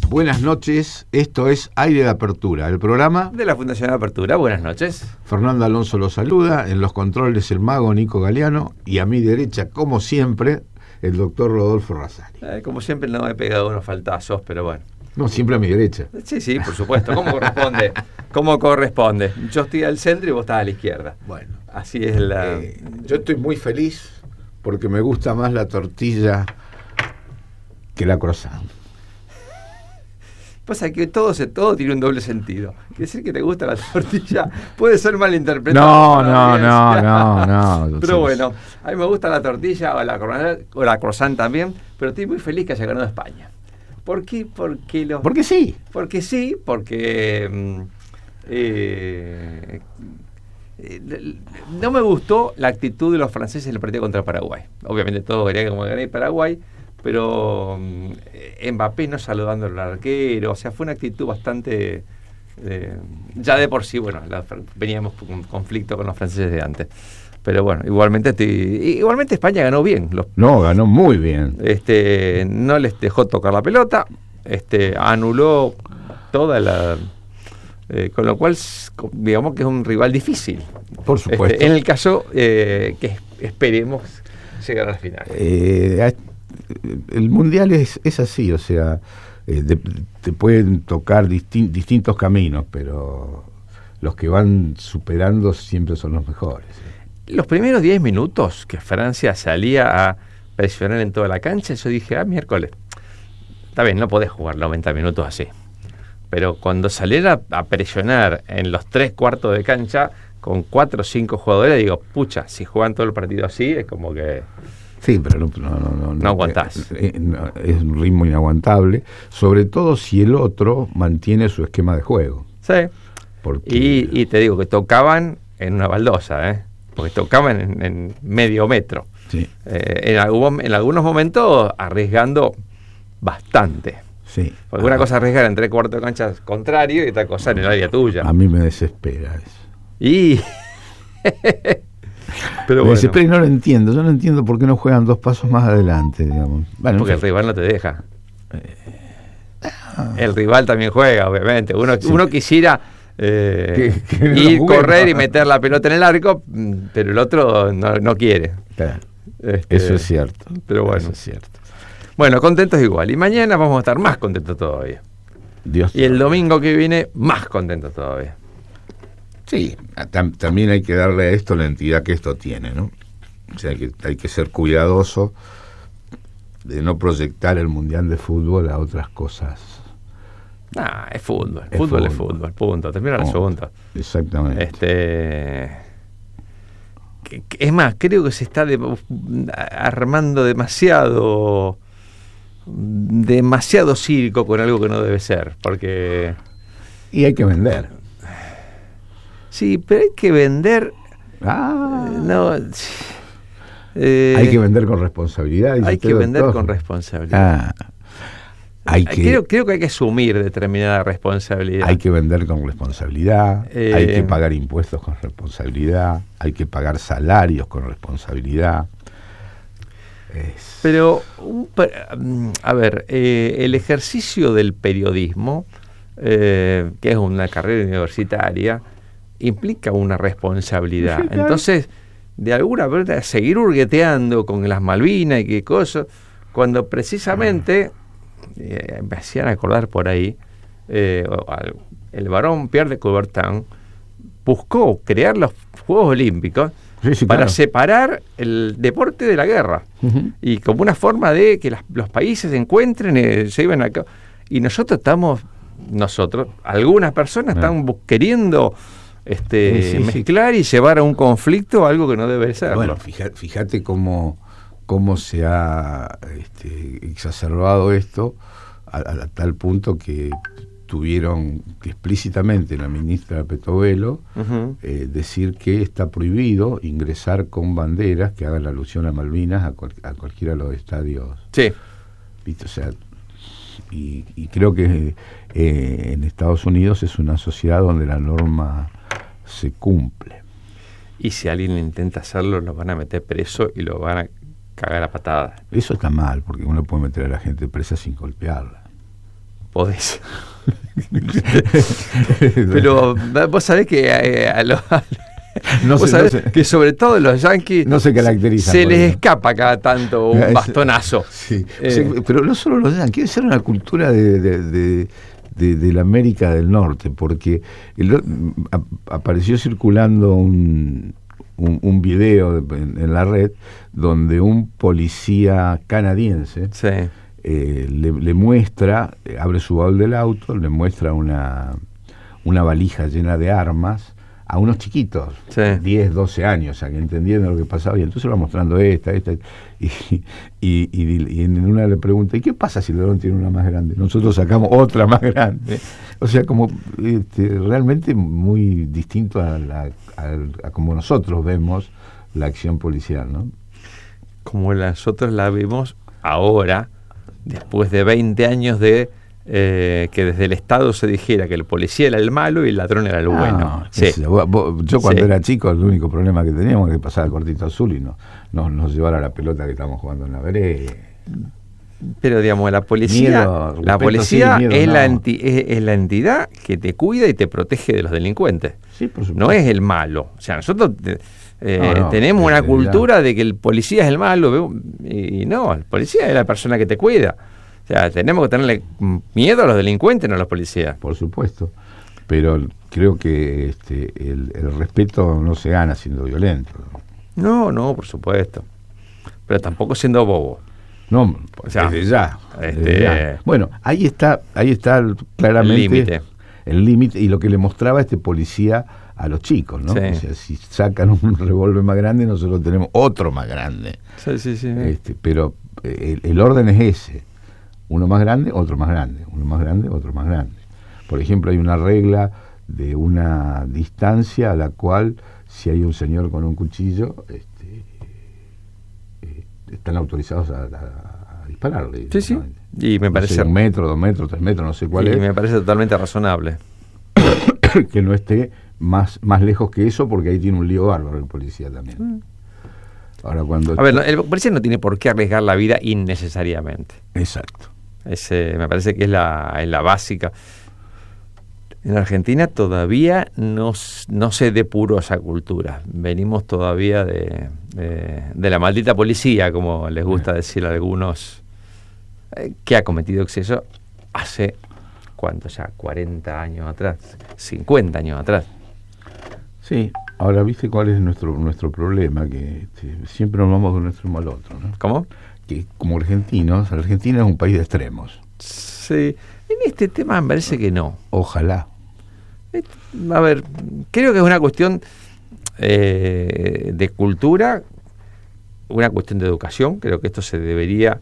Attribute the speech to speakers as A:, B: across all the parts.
A: Buenas noches, esto es Aire de Apertura, el programa
B: de la Fundación de Apertura. Buenas noches.
A: Fernando Alonso los saluda, en los controles el mago Nico Galeano y a mi derecha, como siempre, el doctor Rodolfo Razzari.
B: Como siempre no me he pegado unos faltazos, pero bueno.
A: No, siempre a mi derecha.
B: Sí, por supuesto. ¿Cómo corresponde? ¿Cómo corresponde? Yo estoy al centro y vos estás a la izquierda.
A: Bueno.
B: Así es la...
A: yo estoy muy feliz porque me gusta más la tortilla que la croissant.
B: Pasa que todo tiene un doble sentido. Quiere decir que te gusta la tortilla, puede ser malinterpretado.
A: No.
B: Pero bueno, a mí me gusta la tortilla o la croissant también, pero estoy muy feliz que haya ganado España. ¿Por qué? Porque sí. Porque no me gustó la actitud de los franceses en el partido contra Paraguay. Obviamente todos querían que ganar Paraguay, pero Mbappé no saludando al arquero, o sea, fue una actitud bastante... ya de por sí, bueno, veníamos con conflicto con los franceses de antes. Pero bueno, igualmente España ganó bien.
A: Ganó muy bien.
B: No les dejó tocar la pelota, anuló toda la... con lo cual, digamos que es un rival difícil.
A: Por supuesto.
B: En el caso que esperemos llegar a la final.
A: El Mundial es así, o sea, te pueden tocar distintos caminos, pero los que van superando siempre son los mejores.
B: Los primeros 10 minutos que Francia salía a presionar en toda la cancha, yo dije, miércoles, está bien, no podés jugar 90 minutos así. Pero cuando saliera a presionar en los 3/4 de cancha con 4 o 5 jugadores, digo, pucha, si juegan todo el partido así, es como que...
A: Sí, pero no
B: aguantás.
A: Es un ritmo inaguantable, sobre todo si el otro mantiene su esquema de juego.
B: Sí. Y te digo que tocaban en una baldosa, porque tocaban en medio metro.
A: Sí.
B: En algunos momentos arriesgando bastante.
A: Sí.
B: Porque una cosa es arriesgar en 3/4 de cancha contrario y otra cosa en el área tuya.
A: A mí me desespera eso.
B: Y... Pero
A: me desespera y no lo entiendo. Yo no entiendo por qué no juegan 2 pasos más adelante, digamos.
B: Bueno, porque el rival no te deja. El rival también juega, obviamente. Uno quisiera ir, correr y meter la pelota en el arco, pero el otro no quiere.
A: Claro. Eso es cierto.
B: Pero bueno.
A: Eso es cierto.
B: Bueno, contentos igual. Y mañana vamos a estar más contentos todavía.
A: Y
B: el domingo que viene, más contentos todavía.
A: Sí, también hay que darle a esto la entidad que esto tiene, ¿no? O sea, hay que ser cuidadoso de no proyectar el Mundial de Fútbol a otras cosas.
B: Es fútbol. Fútbol es fútbol, punto. Termina el asunto.
A: Exactamente.
B: Es más, creo que se está armando demasiado circo con algo que no debe ser, porque...
A: Y hay que vender.
B: Sí, pero hay que vender...
A: hay que vender con responsabilidad.
B: Hay que vender con responsabilidad. Creo que hay que asumir determinada responsabilidad.
A: Hay que vender con responsabilidad, hay que pagar impuestos con responsabilidad, hay que pagar salarios con responsabilidad.
B: Pero, a ver, el ejercicio del periodismo, que es una carrera universitaria, implica una responsabilidad. Sí, claro. Entonces, de alguna manera, seguir hurgueteando con las Malvinas y qué cosas, cuando precisamente me hacían acordar por ahí, el barón Pierre de Coubertin buscó crear los Juegos Olímpicos para separar el deporte de la guerra, y como una forma de que los países se encuentren, se iban acá, y algunas personas están queriendo mezclar y llevar a un conflicto algo que no debe ser.
A: Bueno, fíjate cómo se ha exacerbado esto a tal punto que tuvieron que explícitamente la ministra Petovelo decir que está prohibido ingresar con banderas que hagan la alusión a Malvinas a cualquiera de los estadios.
B: Sí.
A: ¿Viste? O sea, y creo que en Estados Unidos es una sociedad donde la norma se cumple.
B: Y si alguien intenta hacerlo, lo van a meter preso y lo van a cagar a patadas.
A: Eso está mal, porque uno puede meter a la gente presa sin golpearla.
B: podés. Pero vos sabés que vos sabés que sobre todo los yanquis
A: no se caracterizan,
B: se les escapa cada tanto un bastonazo.
A: Sí. Pero no solo los yanquis, debe ser una cultura de la América del Norte, porque apareció circulando un video en la red donde un policía canadiense le muestra, abre su baúl del auto, le muestra una valija llena de armas a unos chiquitos, 10, 12 años, o sea, que entendiendo lo que pasaba, y entonces va mostrando esta, y en una le pregunta, ¿y qué pasa si el ladrón tiene una más grande? Nosotros sacamos otra más grande. O sea, como realmente muy distinto a como nosotros vemos la acción policial, ¿no?
B: Como nosotros la vemos ahora, después de 20 años de que desde el Estado se dijera que el policía era el malo y el ladrón era el bueno.
A: Yo cuando era chico, el único problema que teníamos era que pasaba el cortito azul y nos llevara la pelota que estábamos jugando en la vereda.
B: Pero digamos, la policía es la entidad que te cuida y te protege de los delincuentes.
A: Sí, por supuesto.
B: No es el malo. O sea, nosotros tenemos una cultura de que el policía es el malo, y no, el policía es la persona que te cuida. O sea, tenemos que tenerle miedo a los delincuentes, no a los policías.
A: Por supuesto, pero creo que el respeto no se gana siendo violento.
B: No, por supuesto. Pero tampoco siendo bobo.
A: No, o sea, desde ya. Bueno, ahí está claramente el límite y lo que le mostraba este policía a los chicos, ¿no?
B: Sí.
A: O sea, si sacan un revólver más grande, nosotros tenemos otro más grande.
B: Sí.
A: Pero el orden es ese. Uno más grande, otro más grande. Uno más grande, otro más grande. Por ejemplo, hay una regla de una distancia a la cual, si hay un señor con un cuchillo, están autorizados a dispararle.
B: Sí. Y me parece...
A: 1 metro, 2 metros, 3 metros, no sé cuál es.
B: Y me parece totalmente razonable.
A: Que no esté más lejos que eso, porque ahí tiene un lío bárbaro el policía también. Ahora, cuando... A ver,
B: el policía no tiene por qué arriesgar la vida innecesariamente.
A: Exacto.
B: Me parece que es la básica. En Argentina todavía no se depuró esa cultura. Venimos todavía de la maldita policía, como les gusta decir a algunos, que ha cometido exceso hace, ¿cuánto ya? 40 años atrás, 50 años atrás.
A: Sí, ahora viste cuál es nuestro problema, que siempre nos vamos de un extremo al otro, ¿no?
B: ¿Cómo?
A: Que como argentinos, Argentina es un país de extremos.
B: Sí, en este tema me parece que no.
A: Ojalá.
B: A ver, creo que es una cuestión de cultura, una cuestión de educación. Creo que esto se debería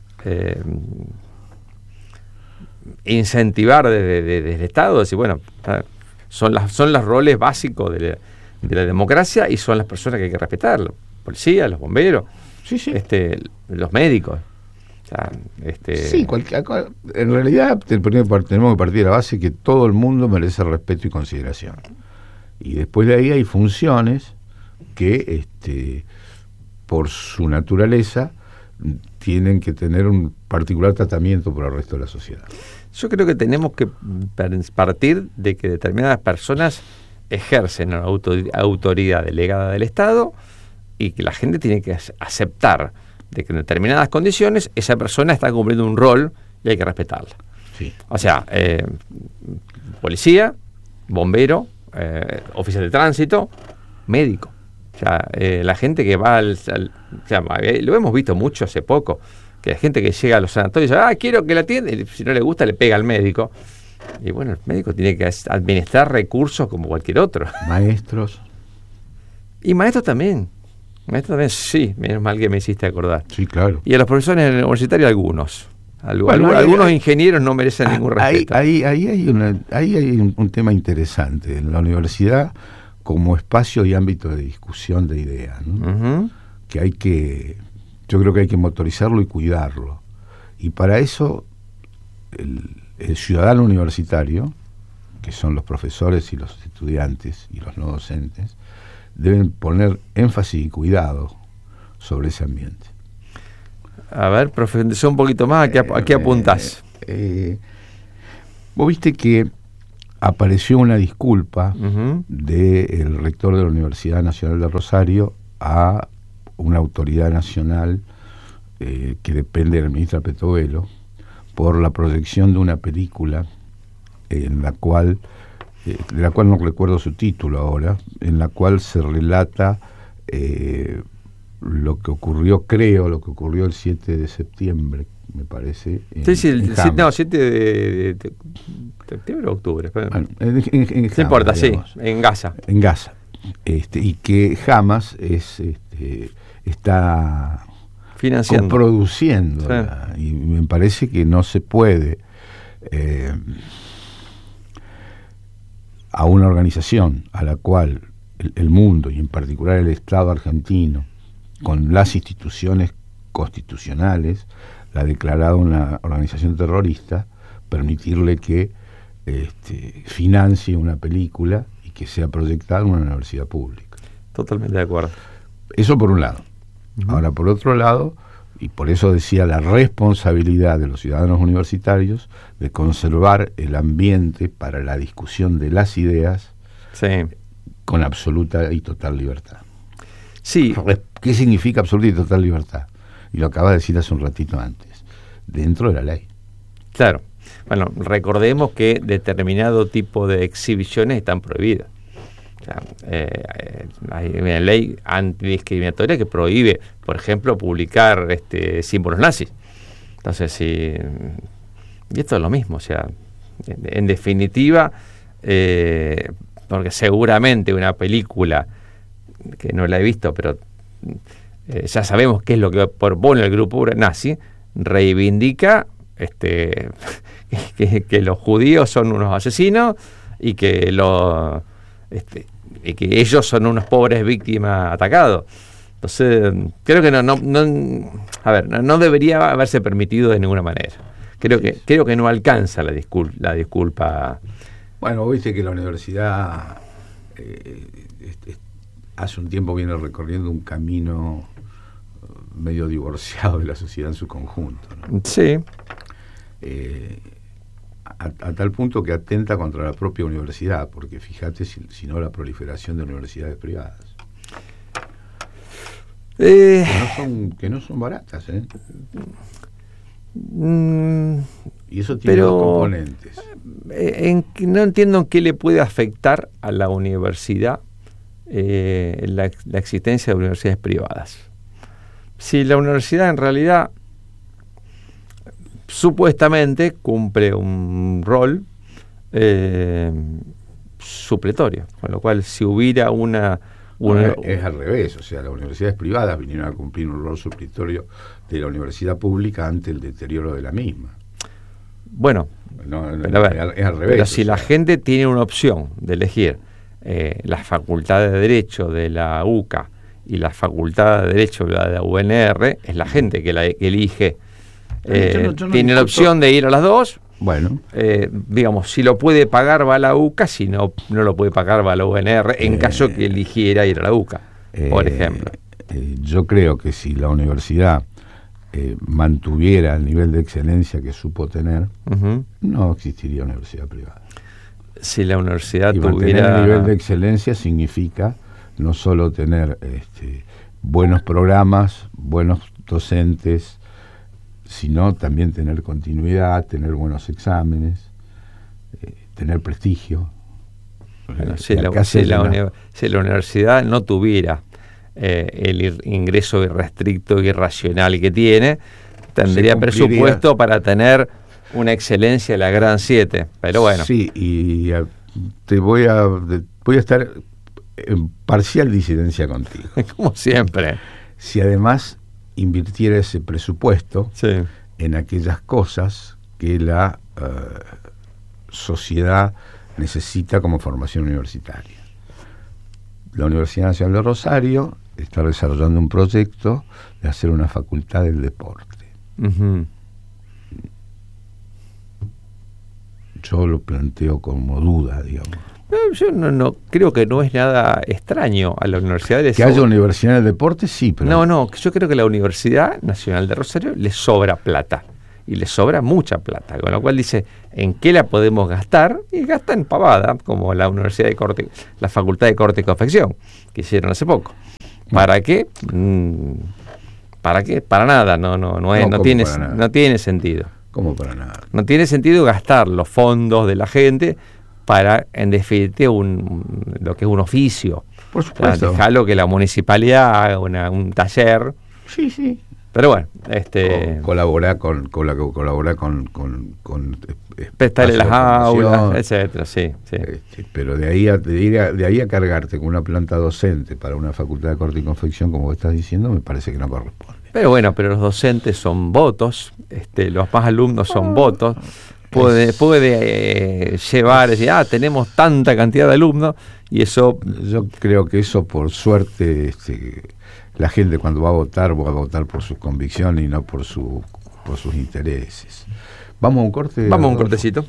B: incentivar desde el Estado, decir, bueno, son los roles básicos de la democracia y son las personas que hay que respetar, los policías, los bomberos,
A: sí.
B: Los médicos. O sea,
A: Sí, en realidad tenemos que partir de la base que todo el mundo merece respeto y consideración. Y después de ahí hay funciones que por su naturaleza tienen que tener un particular tratamiento por el resto de la sociedad.
B: Yo creo que tenemos que partir de que determinadas personas ejercen una autoridad delegada del Estado y que la gente tiene que aceptar de que en determinadas condiciones esa persona está cumpliendo un rol y hay que respetarla.
A: Sí.
B: O sea, policía, bombero, oficial de tránsito, médico. O sea, la gente que va lo hemos visto mucho hace poco, que hay gente que llega a los sanatorios y dice, quiero que la atienda, y si no le gusta le pega al médico. Y bueno, el médico tiene que administrar recursos como cualquier otro.
A: Maestros.
B: Y maestros también. Sí, menos mal que me hiciste acordar.
A: Sí, claro.
B: Y a los profesores universitarios algunos. Algunos ingenieros no merecen ningún respeto.
A: Ahí hay un tema interesante. En la universidad, como espacio y ámbito de discusión de ideas, ¿no?
B: Uh-huh.
A: Yo creo que hay que motorizarlo y cuidarlo. Y para eso, el ciudadano universitario, que son los profesores y los estudiantes y los no docentes, deben poner énfasis y cuidado sobre ese ambiente.
B: A ver, profundiza un poquito más, ¿a qué apuntás?
A: Vos viste que apareció una disculpa
B: Ujú.
A: del rector de la Universidad Nacional de Rosario a una autoridad nacional que depende de la ministra Petovelo por la proyección de una película en la cual de la cual no recuerdo su título ahora, en la cual se relata lo que ocurrió el 7 de septiembre, me parece.
B: Sí,
A: en
B: 7 de septiembre o octubre.
A: Bueno,
B: No
A: Hamas,
B: importa, sí,
A: digamos,
B: en Gaza.
A: en Gaza. Y que Hamas está
B: Financiando.
A: coproduciendo,
B: Sí.
A: y me parece que no se puede a una organización a la cual el mundo, y en particular el Estado argentino, con las instituciones constitucionales, la ha declarado una organización terrorista, permitirle que financie una película y que sea proyectada en una universidad pública.
B: Totalmente de acuerdo.
A: Eso por un lado.
B: Uh-huh.
A: Ahora, por otro lado, y por eso decía la responsabilidad de los ciudadanos universitarios de conservar el ambiente para la discusión de las ideas,
B: Sí.
A: con absoluta y total libertad.
B: Sí.
A: ¿Qué significa absoluta y total libertad? Y lo acaba de decir hace un ratito antes. Dentro de la ley.
B: Claro. Bueno, recordemos que determinado tipo de exhibiciones están prohibidas. O sea, hay una ley antidiscriminatoria que prohíbe, por ejemplo, publicar símbolos nazis. Entonces, sí, y esto es lo mismo. O sea, en definitiva, porque seguramente una película que no la he visto, pero ya sabemos qué es lo que propone el grupo nazi, reivindica que los judíos son unos asesinos y que y que ellos son unos pobres víctimas atacados. Entonces, creo que no debería haberse permitido de ninguna manera. Creo que no alcanza la disculpa.
A: Bueno, viste que la universidad hace un tiempo viene recorriendo un camino medio divorciado de la sociedad en su conjunto, ¿no?
B: Sí.
A: A tal punto que atenta contra la propia universidad, porque fíjate si no la proliferación de universidades privadas. Que no son baratas, ¿eh? Y eso tiene dos componentes.
B: No entiendo en qué le puede afectar a la universidad la existencia de universidades privadas. Si la universidad en realidad supuestamente cumple un rol supletorio, con lo cual si hubiera
A: es al revés, o sea, las universidades privadas vinieron a cumplir un rol supletorio de la universidad pública ante el deterioro de la misma.
B: Bueno, pero a ver,
A: es al revés.
B: Pero si la gente tiene una opción de elegir la Facultad de Derecho de la UCA y la Facultad de Derecho de la UNR, es la gente que la elige. Yo no tiene la opción de ir a las dos.
A: Bueno,
B: digamos, si lo puede pagar va a la UCA, si no lo puede pagar va a la UNR, en caso que eligiera ir a la UCA, por ejemplo.
A: Yo creo que si la universidad mantuviera el nivel de excelencia que supo tener,
B: Uh-huh.
A: no existiría universidad privada.
B: Si la universidad
A: y
B: tuviera
A: mantener el nivel de excelencia significa no solo tener buenos programas, buenos docentes, sino también tener continuidad, tener buenos exámenes, tener prestigio.
B: Bueno, si la universidad no tuviera el ingreso irrestricto y irracional que tiene, tendría presupuesto para tener una excelencia de la Gran 7, pero bueno.
A: Sí, y te voy a estar en parcial disidencia contigo.
B: Como siempre.
A: Si además invirtiera ese presupuesto
B: Sí.
A: en aquellas cosas que la sociedad necesita como formación universitaria. La Universidad Nacional de Rosario está desarrollando un proyecto de hacer una facultad del deporte.
B: Uh-huh.
A: Yo lo planteo como duda, digamos.
B: Yo no creo que no es nada extraño a la universidad.
A: Que haya universidad del deporte, sí, pero...
B: No, yo creo que a la Universidad Nacional de Rosario le sobra plata. y le sobra mucha plata, con lo cual dice, ¿en qué la podemos gastar? Y gasta en pavada, como la Universidad de Corte, la Facultad de Corte y Confección, que hicieron hace poco. ¿Para qué? ¿Para qué? Para nada, no tiene sentido.
A: ¿Cómo para nada?
B: No tiene sentido gastar los fondos de la gente para, en definitiva, lo que es un oficio.
A: Por supuesto.
B: Dejarlo que la municipalidad haga un taller.
A: Sí.
B: Pero bueno,
A: colaborar con
B: prestarle las aulas, etcétera, sí.
A: Pero de ahí a cargarte con una planta docente para una facultad de corte y confección, como estás diciendo, me parece que no corresponde.
B: Pero los docentes son votos, los más alumnos son votos. Puede llevar, decir, tenemos tanta cantidad de alumnos, y eso...
A: Yo creo que eso, por suerte, la gente cuando va a votar por sus convicciones y no por sus intereses. ¿Vamos a un corte?
B: Vamos a un cortecito.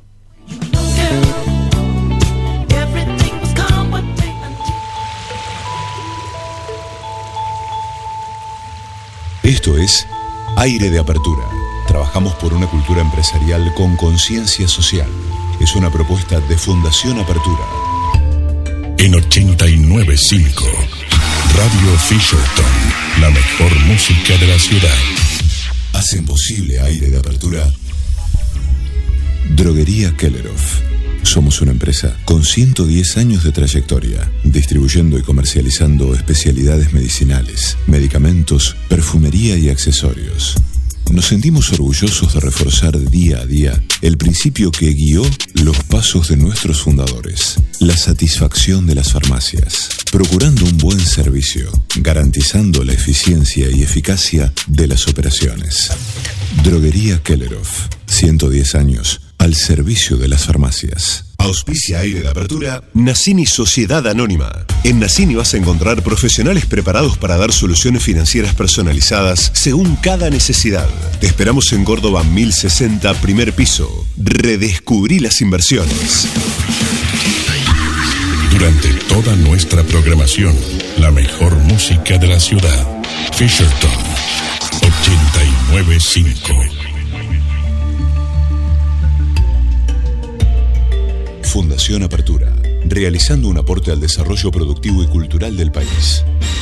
C: Esto es Aire de Apertura. Trabajamos por una cultura empresarial con conciencia social. Es una propuesta de Fundación Apertura.
D: En 89.5, Radio Fisherton, la mejor música de la ciudad.
C: Hacen posible Aire de Apertura Droguería Kelleroff. Somos una empresa con 110 años de trayectoria, distribuyendo y comercializando especialidades medicinales, medicamentos, perfumería y accesorios. Nos sentimos orgullosos de reforzar día a día el principio que guió los pasos de nuestros fundadores: la satisfacción de las farmacias, procurando un buen servicio, garantizando la eficiencia y eficacia de las operaciones. Droguería Kelleroff, 110 años al servicio de las farmacias.
E: Auspicia Aire de Apertura Nassini Sociedad Anónima. En Nassini vas a encontrar profesionales preparados para dar soluciones financieras personalizadas según cada necesidad. Te esperamos en Córdoba 1060, primer piso. Redescubrí las inversiones.
D: Durante toda nuestra programación, la mejor música de la ciudad. Fisherton 89.5.
C: Fundación Apertura, realizando un aporte al desarrollo productivo y cultural del país.